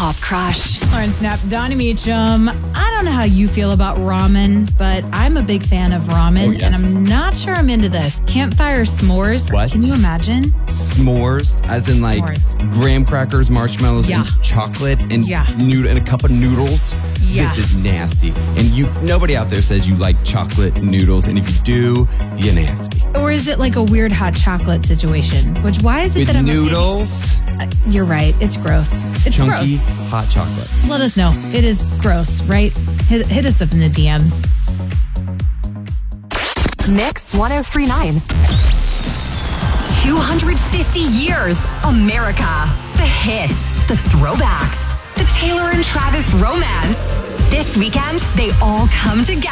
Pop Crush. Lauren Snap, Donnie Meacham. I don't know how you feel about ramen, but I'm a big fan of ramen, Oh, yes. and I'm not sure I'm into this. Campfire s'mores. What? Can you imagine? S'mores, as in like S'mores. graham crackers, marshmallows, Yeah. and chocolate, and Yeah. and a cup of noodles. Yeah. This is nasty. And nobody out there says you like chocolate noodles, and if you do, you're nasty. Or is it like a weird hot chocolate situation? Why is it With that I'm noodles, You're right. It's gross. It's chunky gross. hot chocolate. Let us know. It is gross, right? Hit us up in the DMs. Mix 1039. 250 years. America. The hits. The throwbacks. The Taylor and Travis romance. This weekend, they all come together.